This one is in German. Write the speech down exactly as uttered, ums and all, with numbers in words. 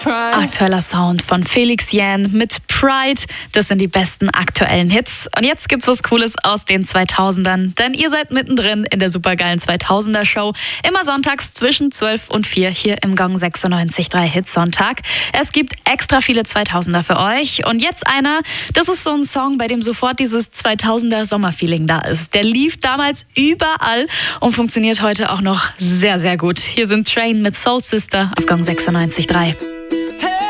Aktueller Sound von Felix Jähn mit Pride. Das sind die besten aktuellen Hits. Und jetzt gibt's was Cooles aus den zweitausendern, denn ihr seid mittendrin in der supergeilen zweitausender Show. Immer sonntags zwischen zwölf und vier hier im Gong sechsundneunzig Komma drei Hitsonntag. Es gibt extra viele zweitausender für euch. Und jetzt einer, das ist so ein Song, bei dem sofort dieses zweitausender Sommerfeeling da ist. Der lief damals überall und funktioniert heute auch noch sehr, sehr gut. Hier sind Train mit Soul Sister auf Gong sechsundneunzig Komma drei.